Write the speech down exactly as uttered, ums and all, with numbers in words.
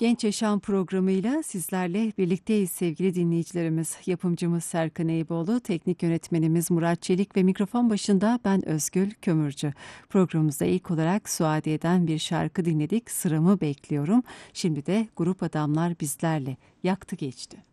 Genç Yaşam programıyla sizlerle birlikteyiz sevgili dinleyicilerimiz. Yapımcımız Serkan Eyüboğlu, teknik yönetmenimiz Murat Çelik ve mikrofon başında ben Özgül Kömürcü. Programımızda ilk olarak Suadiye'den bir şarkı dinledik. Sıramı bekliyorum. Şimdi de Grup Adamlar bizlerle yaktı geçti.